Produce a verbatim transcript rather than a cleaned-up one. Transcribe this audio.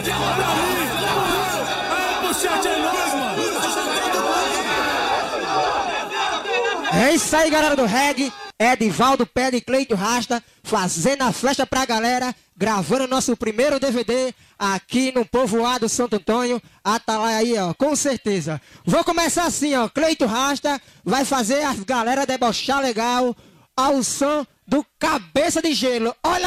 É isso aí, galera do reggae. Edivaldo Pé e Cleito Rasta fazendo a festa pra galera, gravando nosso primeiro D V D aqui no povoado Santo Antônio. Atalaia aí, ó, com certeza. Vou começar assim, ó. Cleito Rasta vai fazer a galera debochar legal ao som do Cabeça de Gelo. Olha